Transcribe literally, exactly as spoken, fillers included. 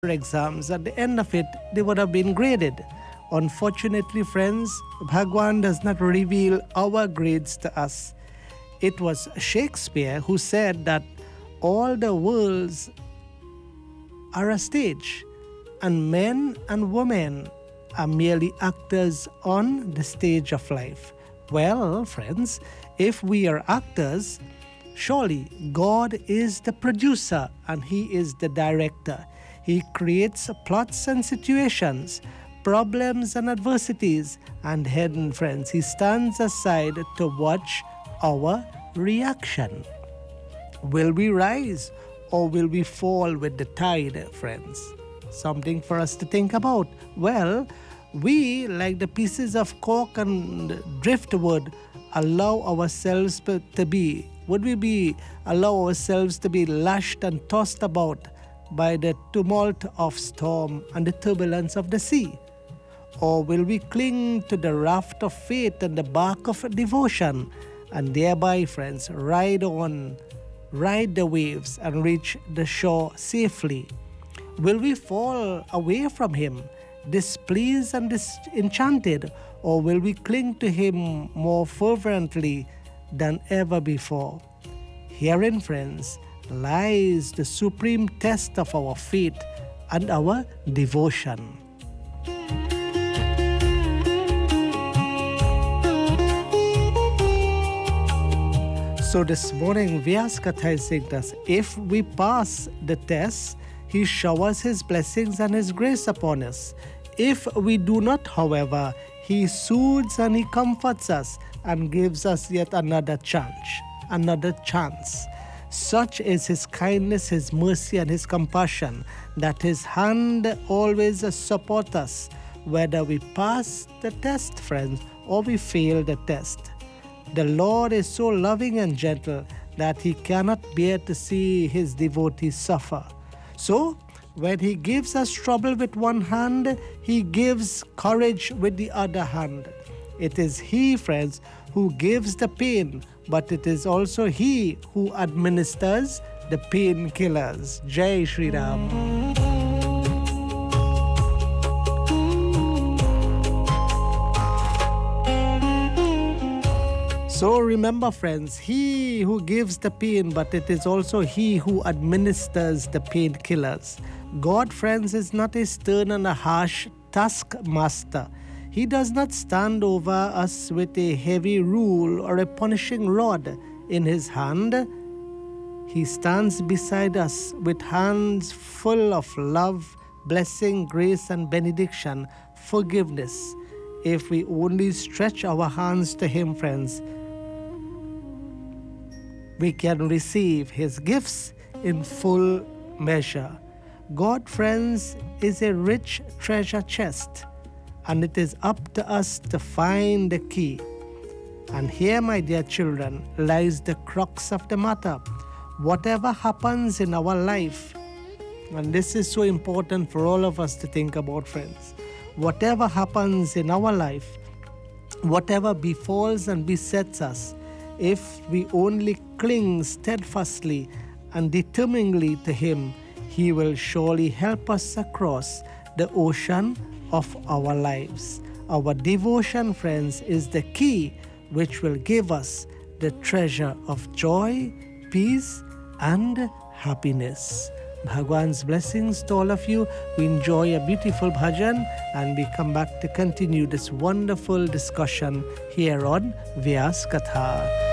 exams. At the end of it, they would have been graded. Unfortunately, friends, Bhagwan does not reveal our grades to us. It was Shakespeare who said that all the worlds are a stage, and men and women are merely actors on the stage of life. Well, friends, if we are actors, surely God is the producer and He is the director. He creates plots and situations, problems and adversities, and hidden friends. He stands aside to watch our reaction. Will we rise or will we fall with the tide, friends? Something for us to think about. Well, we, like the pieces of cork and driftwood, allow ourselves to be, would we be, allow ourselves to be lashed and tossed about by the tumult of storm and the turbulence of the sea? Or will we cling to the raft of faith and the bark of devotion, and thereby, friends, ride on, ride the waves and reach the shore safely? Will we fall away from Him, displeased and disenchanted, or will we cling to Him more fervently than ever before? Herein, friends, lies the supreme test of our faith and our devotion. So this morning, Vyaskatha is saying that if we pass the test, He showers His blessings and His grace upon us. If we do not, however, He soothes and He comforts us and gives us yet another chance, another chance. Such is His kindness, His mercy, and His compassion, that His hand always supports us, whether we pass the test, friends, or we fail the test. The Lord is so loving and gentle that He cannot bear to see His devotees suffer. So, when He gives us trouble with one hand, He gives courage with the other hand. It is He, friends, who gives the pain, but it is also He who administers the painkillers. Jai Shri Ram. So remember, friends, He who gives the pain, but it is also He who administers the painkillers. God, friends, is not a stern and a harsh taskmaster. He does not stand over us with a heavy rule or a punishing rod in His hand. He stands beside us with hands full of love, blessing, grace, and benediction, forgiveness. If we only stretch our hands to Him, friends, we can receive His gifts in full measure. God, friends, is a rich treasure chest, and it is up to us to find the key. And here, my dear children, lies the crux of the matter. Whatever happens in our life, and this is so important for all of us to think about, friends, whatever happens in our life, whatever befalls and besets us, if we only cling steadfastly and determinedly to Him, He will surely help us across the ocean of our lives. Our devotion, friends, is the key which will give us the treasure of joy, peace, and happiness. Bhagwan's blessings to all of you. We enjoy a beautiful bhajan and we come back to continue this wonderful discussion here on Vyas Katha.